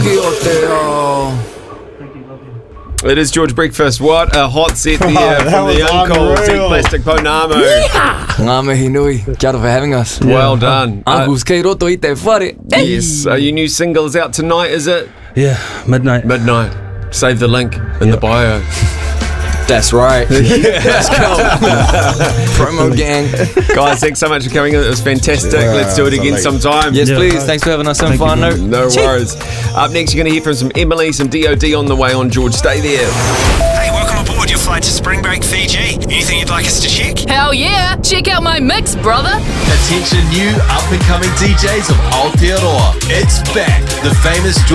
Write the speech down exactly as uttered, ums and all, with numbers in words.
It is George Breakfast. What a hot set there Oh, from the was uncle, St. unreal. Plastic Ponamo. Ngā mihi nui. Kia ora for having us. Well done. Uh, Uncles kei roto i te whare. yes. Are your new singles out tonight, is it? Yeah, midnight. Midnight. Save the link in the Yep. bio. That's right. Let's go. Promo gang. Guys, thanks so much for coming in. It was fantastic. Yeah, Let's do it again it's sometime. Yes, Yeah. please. Thanks for having us. Some Thank you, fun. man. No worries. Up next, you're going to hear from some Emily, some D O D on the way on George. Stay there. Hey, welcome aboard your flight to Spring Break Fiji. Anything you'd like us to check? Hell yeah! Check out my mix, brother! Attention new up-and-coming D Js of Aotearoa. It's back. The famous